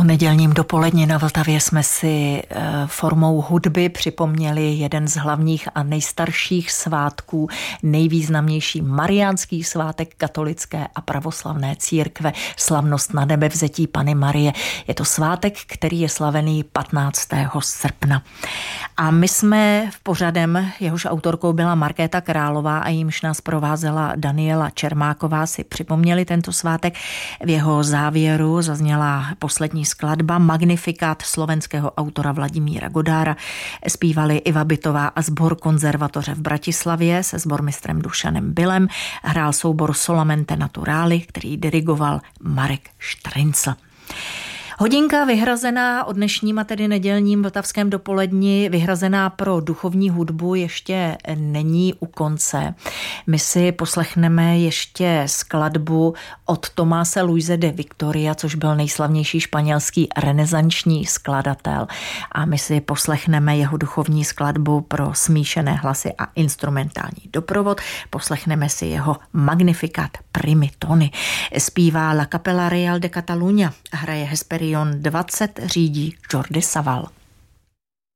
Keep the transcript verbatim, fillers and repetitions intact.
nedělním dopoledni na Vltavě jsme si formou hudby připomněli jeden z hlavních a nejstarších svátků, nejvýznamnější mariánský svátek katolické a pravoslavné církve, slavnost Nanebevzetí Panny Marie. Je to svátek, který je slavený patnáctého srpna. A my jsme v pořadem, jehož autorkou byla Markéta Králová a jímž nás provázela Daniela Čermáková, si připomněli tento svátek. V jeho závěru zazněla poslední skladba Magnifikát slovenského autora Vladimíra Godára. Zpívali Iva Bytová a sbor konzervatoře v Bratislavě se sbormistrem Dušanem Billem. Hrál soubor Solamente Naturali, který dirigoval Marek Štrincl. Hodinka vyhrazená o dnešním a tedy nedělním vltavském dopoledni, vyhrazená pro duchovní hudbu, ještě není u konce. My si poslechneme ještě skladbu od Tomáse Luise de Victoria, což byl nejslavnější španělský renesanční skladatel. A my si poslechneme jeho duchovní skladbu pro smíšené hlasy a instrumentální doprovod. Poslechneme si jeho Magnificat primi tony. Zpívá La Capella Real de Catalunya, hraje Hesperion dvacet, řídí Jordi Savall.